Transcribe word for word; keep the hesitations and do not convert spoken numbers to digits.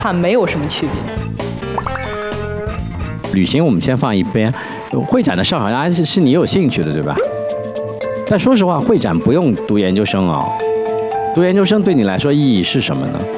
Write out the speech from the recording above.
它没有什么区别。 旅行我们先放一边，会展的事好像是是你有兴趣的，对吧？但说实话，会展不用读研究生啊、哦，读研究生对你来说意义是什么呢？